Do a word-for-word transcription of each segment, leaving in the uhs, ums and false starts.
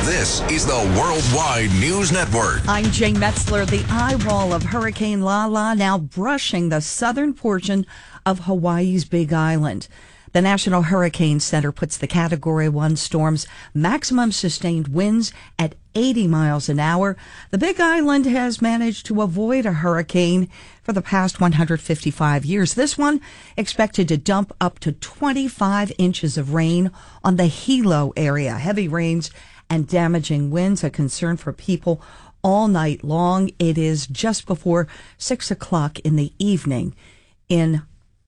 This is the Worldwide News Network. I'm Jane Metzler. The eye wall of Hurricane Lala now brushing the southern portion of Hawaii's Big Island. The National Hurricane Center puts the Category one storm's maximum sustained winds at eighty miles an hour. The Big Island has managed to avoid a hurricane for the past one hundred fifty-five years. This one expected to dump up to twenty-five inches of rain on the Hilo area. Heavy rains and damaging winds, a concern for people all night long. It is just before six o'clock in the evening in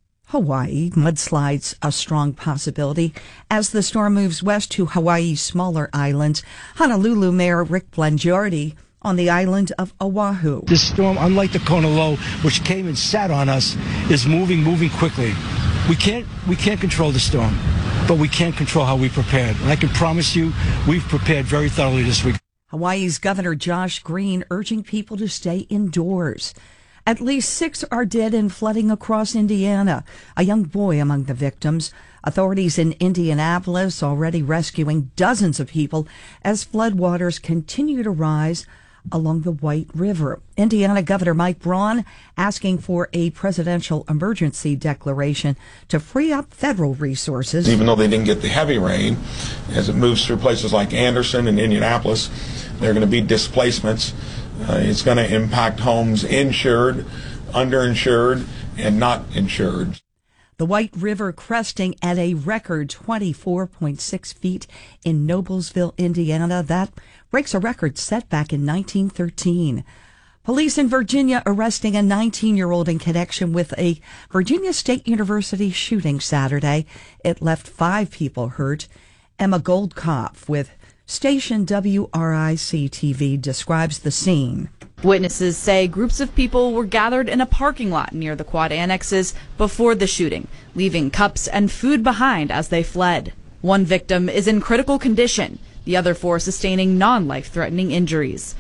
Hawaii. Mudslides a strong possibility as the storm moves west to Hawaii's smaller islands. Honolulu Mayor Rick Blangiardi on the island of Oahu. This storm, unlike the Kona low, which came and sat on us, is moving, moving quickly. We can't, we can't control the storm, but we can control how we prepared. And I can promise you, we've prepared very thoroughly this week. Hawaii's Governor Josh Green urging people to stay indoors. At least six are dead in flooding across Indiana. A young boy among the victims. Authorities in Indianapolis already rescuing dozens of people as floodwaters continue to rise along the White River. Indiana Governor Mike Braun asking for a presidential emergency declaration to free up federal resources. Even though they didn't get the heavy rain, as it moves through places like Anderson and Indianapolis, there are going to be displacements. Uh, it's going to impact homes insured, underinsured, and not insured. The White River cresting at a record twenty-four point six feet in Noblesville, Indiana. That breaks a record set back in nineteen thirteen. Police in Virginia arresting a nineteen-year-old in connection with a Virginia State University shooting Saturday. It left five people hurt. Emma Goldkopf with Station W R I C T V describes the scene. Witnesses say groups of people were gathered in a parking lot near the quad annexes before the shooting, leaving cups and food behind as they fled. One victim is in critical condition, the other four sustaining non-life-threatening injuries.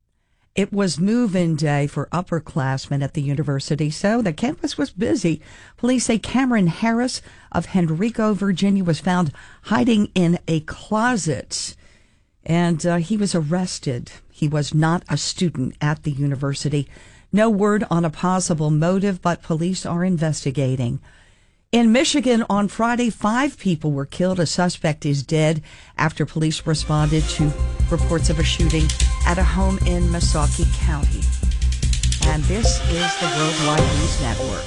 It was move-in day for upperclassmen at the university, so the campus was busy. Police say Cameron Harris of Henrico, Virginia, was found hiding in a closet, and uh, he was arrested. He was not a student at the university. No word on a possible motive, but police are investigating. In Michigan on Friday, five people were killed. A suspect is dead after police responded to reports of a shooting at a home in Missaukee County. And this is the Worldwide News Network.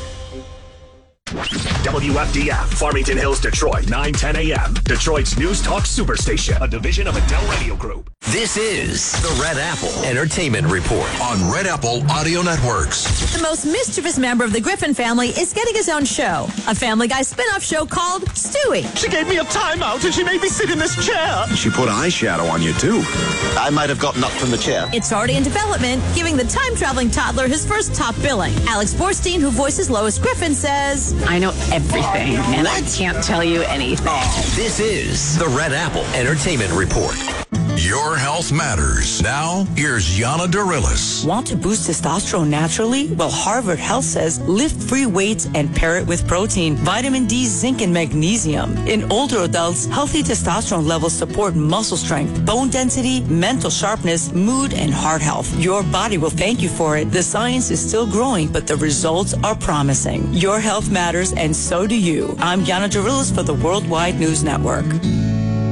W F D F, Farmington Hills, Detroit, nine ten a.m. Detroit's News Talk Superstation, a division of Adele Radio Group. This is the Red Apple Entertainment Report on Red Apple Audio Networks. The most mischievous member of the Griffin family is getting his own show, a Family Guy spin-off show called Stewie. She gave me a timeout and she made me sit in this chair. She put eyeshadow on you, too. I might have gotten up from the chair. It's already in development, giving the time-traveling toddler his first top billing. Alex Borstein, who voices Lois Griffin, says, I know everything, and I can't tell you anything. This is the Red Apple Entertainment Report. Your health matters. Now, here's Yana Darilis. Want to boost testosterone naturally? Well, Harvard Health says lift free weights and pair it with protein, vitamin D, zinc, and magnesium. In older adults, healthy testosterone levels support muscle strength, bone density, mental sharpness, mood, and heart health. Your body will thank you for it. The science is still growing, but the results are promising. Your health matters, and so do you. I'm Yana Darilis for the Worldwide News Network.